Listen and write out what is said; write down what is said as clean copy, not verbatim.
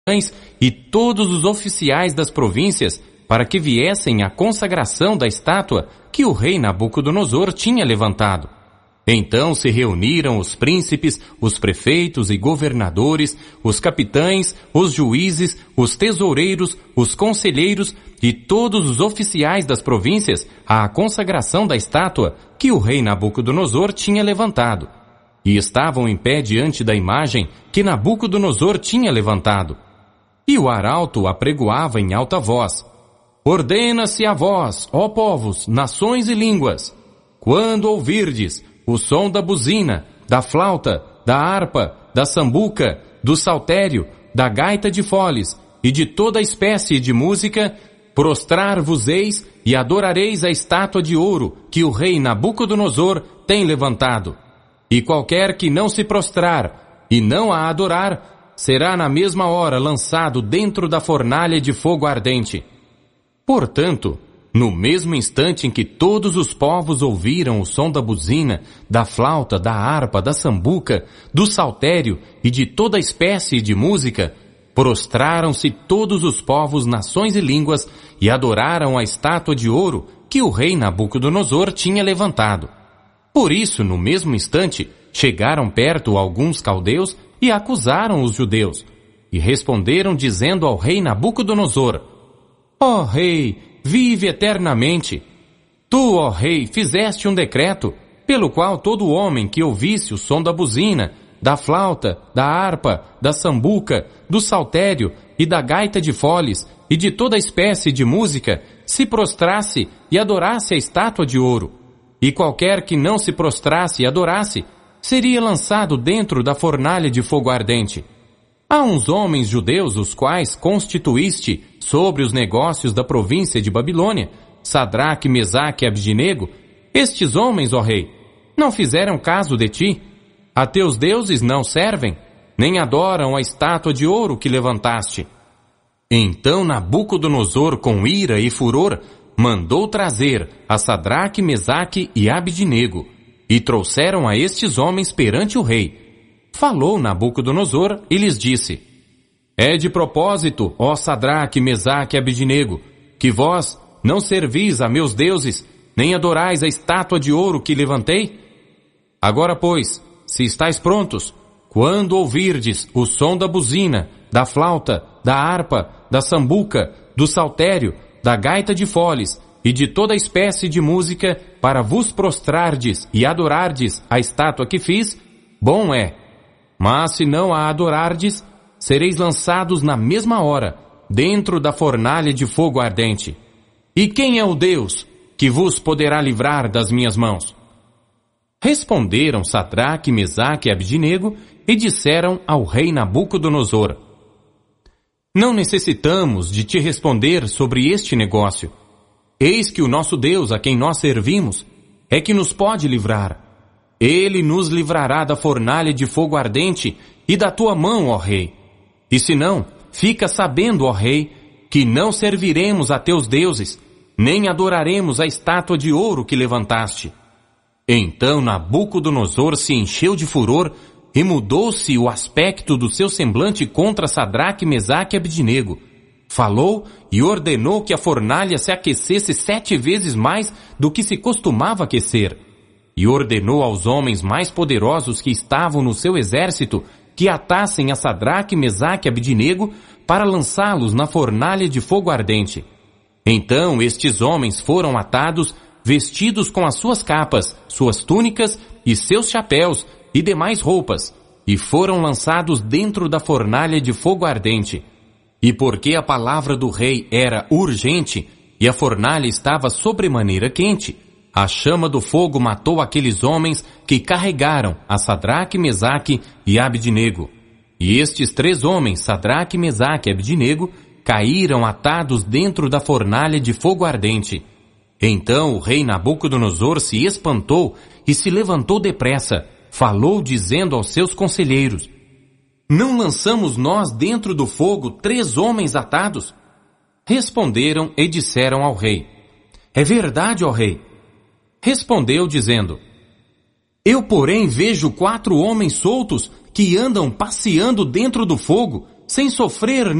e todos os oficiais das províncias para que viessem à consagração da estátua que o rei Nabucodonosor tinha levantado. Então se reuniram os príncipes, os prefeitos e governadores, os capitães, os juízes, os tesoureiros, os conselheiros e todos os oficiais das províncias à consagração da estátua que o rei Nabucodonosor tinha levantado. E estavam em pé diante da imagem que Nabucodonosor tinha levantado. E o arauto apregoava em alta voz: Ordena-se a vós, ó povos, nações e línguas, quando ouvirdes o som da buzina, da flauta, da harpa, da sambuca, do saltério, da gaita de foles e de toda espécie de música, prostrar-vos-eis e adorareis a estátua de ouro que o rei Nabucodonosor tem levantado. E qualquer que não se prostrar e não a adorar, será na mesma hora lançado dentro da fornalha de fogo ardente. Portanto, no mesmo instante em que todos os povos ouviram o som da buzina, da flauta, da harpa, da sambuca, do saltério e de toda espécie de música, prostraram-se todos os povos, nações e línguas e adoraram a estátua de ouro que o rei Nabucodonosor tinha levantado. Por isso, no mesmo instante, chegaram perto alguns caldeus e acusaram os judeus, e responderam dizendo ao rei Nabucodonosor: Ó rei, vive eternamente. Tu, ó rei, fizeste um decreto, pelo qual todo homem que ouvisse o som da buzina, da flauta, da harpa, da sambuca, do saltério e da gaita de foles e de toda espécie de música, se prostrasse e adorasse a estátua de ouro. E qualquer que não se prostrasse e adorasse, seria lançado dentro da fornalha de fogo ardente. Há uns homens judeus os quais constituíste sobre os negócios da província de Babilônia, Sadraque, Mesaque e Abdinego. Estes homens, ó rei, não fizeram caso de ti. A teus deuses não servem, nem adoram a estátua de ouro que levantaste. Então Nabucodonosor, com ira e furor, mandou trazer a Sadraque, Mesaque e Abdinego, e trouxeram a estes homens perante o rei. Falou Nabucodonosor e lhes disse: É de propósito, ó Sadraque, Mesaque e Abdinego, que vós não servis a meus deuses, nem adorais a estátua de ouro que levantei? Agora, pois, se estáis prontos, quando ouvirdes o som da buzina, da flauta, da harpa, da sambuca, do saltério, da gaita de foles e de toda espécie de música, para vos prostrardes e adorardes a estátua que fiz, bom é. Mas se não a adorardes, sereis lançados na mesma hora, dentro da fornalha de fogo ardente. E quem é o Deus que vos poderá livrar das minhas mãos? Responderam Sadraque, Mesaque e Abdinego e disseram ao rei Nabucodonosor: Não necessitamos de te responder sobre este negócio. Eis que o nosso Deus, a quem nós servimos, é que nos pode livrar. Ele nos livrará da fornalha de fogo ardente e da tua mão, ó rei. E se não, fica sabendo, ó rei, que não serviremos a teus deuses, nem adoraremos a estátua de ouro que levantaste. Então Nabucodonosor se encheu de furor e mudou-se o aspecto do seu semblante contra Sadraque, Mesaque e Abdinego. Falou e ordenou que a fornalha se aquecesse 7 vezes mais do que se costumava aquecer. E ordenou aos homens mais poderosos que estavam no seu exército que atassem a Sadraque, Mesaque e Abdinego para lançá-los na fornalha de fogo ardente. Então estes homens foram atados, vestidos com as suas capas, suas túnicas e seus chapéus e demais roupas, e foram lançados dentro da fornalha de fogo ardente. E porque a palavra do rei era urgente, e a fornalha estava sobremaneira quente, a chama do fogo matou aqueles homens que carregaram a Sadraque, Mesaque e Abdinego. E estes 3 homens, Sadraque, Mesaque e Abdinego, caíram atados dentro da fornalha de fogo ardente. Então o rei Nabucodonosor se espantou e se levantou depressa, falou dizendo aos seus conselheiros: Não lançamos nós dentro do fogo 3 homens atados? Responderam e disseram ao rei: É verdade, ó rei. Respondeu dizendo: Eu, porém, vejo 4 homens soltos que andam passeando dentro do fogo, sem sofrer